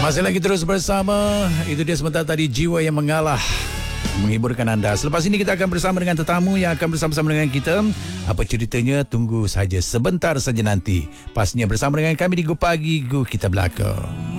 Masih lagi terus bersama. Itu dia sebentar tadi Jiwa Yang Mengalah menghiburkan anda. Selepas ini kita akan bersama dengan tetamu yang akan bersama-sama dengan kita. Apa ceritanya? Tunggu saja sebentar saja nanti. Pastinya bersama dengan kami di Go Pagi Go Kita Belakang.